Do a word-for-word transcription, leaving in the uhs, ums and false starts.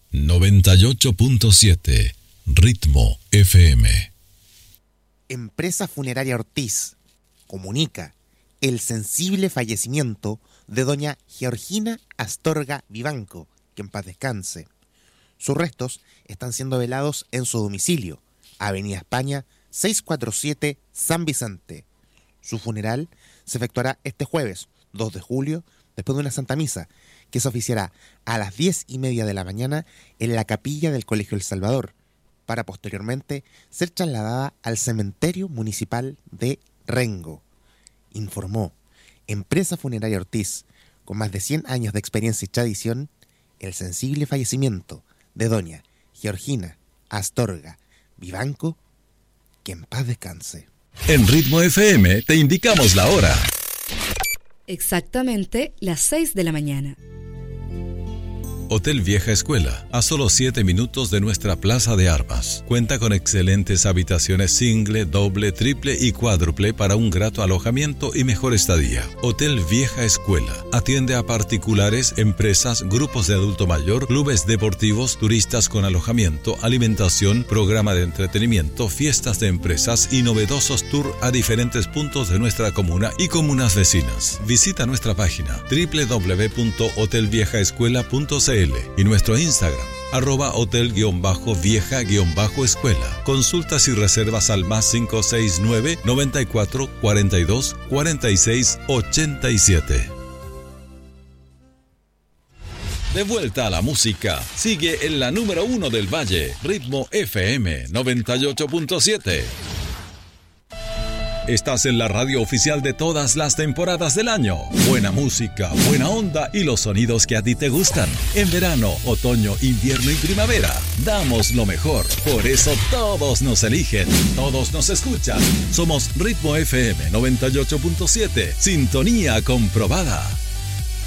noventa y ocho punto siete Ritmo F M. Empresa Funeraria Ortiz comunica el sensible fallecimiento de doña Georgina Astorga Vivanco, que en paz descanse. Sus restos están siendo velados en su domicilio, Avenida España seiscientos cuarenta y siete, San Vicente. Su funeral se efectuará este jueves, dos de julio, después de una Santa Misa, que se oficiará a las diez y media de la mañana en la capilla del Colegio El Salvador, para posteriormente ser trasladada al cementerio municipal de Rengo. Informó Empresa Funeraria Ortiz, con más de cien años de experiencia y tradición, el sensible fallecimiento de doña Georgina Astorga Vivanco, que en paz descanse. En Ritmo F M te indicamos la hora. Exactamente las seis de la mañana. Hotel Vieja Escuela, a solo siete minutos de nuestra plaza de armas. Cuenta con excelentes habitaciones single, doble, triple y cuádruple para un grato alojamiento y mejor estadía. Hotel Vieja Escuela atiende a particulares, empresas, grupos de adulto mayor, clubes deportivos, turistas con alojamiento, alimentación, programa de entretenimiento, fiestas de empresas y novedosos tours a diferentes puntos de nuestra comuna y comunas vecinas. Visita nuestra página doble u doble u doble u punto hotel vieja escuela punto c l y nuestro Instagram, arroba hotel-vieja-escuela. Consultas y reservas al más cinco seis nueve, noventa y cuatro, cuarenta y dos, cuarenta y seis, ochenta y siete. De vuelta a la música, sigue en la número uno del Valle, Ritmo F M noventa y ocho punto siete. Estás en la radio oficial de todas las temporadas del año. Buena música, buena onda y los sonidos que a ti te gustan. En verano, otoño, invierno y primavera, damos lo mejor. Por eso todos nos eligen, todos nos escuchan. Somos Ritmo F M noventa y ocho punto siete, sintonía comprobada.